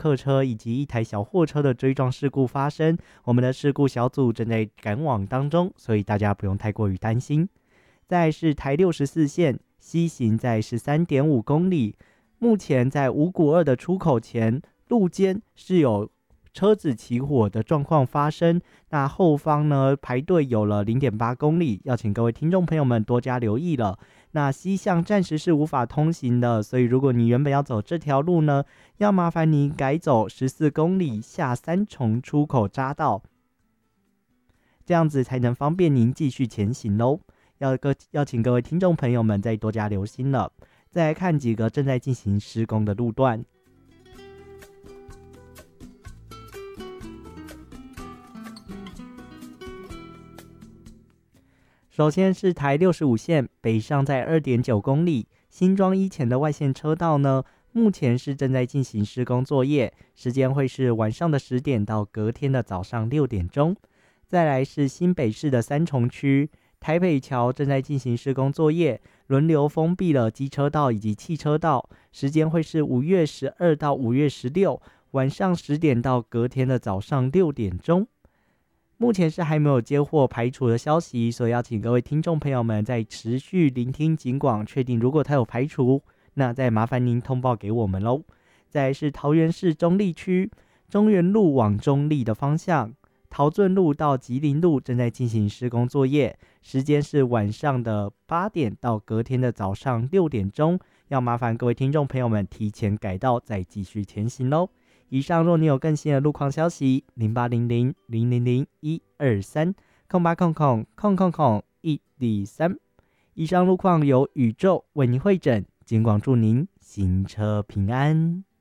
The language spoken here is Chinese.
客车以及一台小货车的追撞事故发生，我们的事故小组正在赶往当中，所以大家不用太过于担心。再来是台64线西行在 13.5 公里，目前在五股2的出口前路肩是有车子起火的状况发生，那后方呢排队有了 0.8 公里，要请各位听众朋友们多加留意了。那西向暂时是无法通行的，所以如果你原本要走这条路呢，要麻烦你改走14公里下三重出口匝道，这样子才能方便您继续前行咯。要请各位听众朋友们再多加留心了。再来看几个正在进行施工的路段。首先是台65线北上在 2.9 公里，新庄一前的外线车道呢，目前是正在进行施工作业，时间会是晚上的10点到隔天的早上6点钟。再来是新北市的三重区，台北桥正在进行施工作业，轮流封闭了机车道以及汽车道，时间会是5月12到5月16，晚上10点到隔天的早上6点钟。目前是还没有接获排除的消息，所以要请各位听众朋友们再持续聆听警广，确定如果它有排除，那再麻烦您通报给我们咯。再来是桃园市中坜区中原路往中坜的方向，桃圳路到吉林路正在进行施工作业，时间是晚上的8点到隔天的早上6点钟，要麻烦各位听众朋友们提前改道再继续前行咯。以上若你有更新的路况消息，0800-000-123 0800-123。以上路况由宇宙为您汇整，警广祝您行车平安。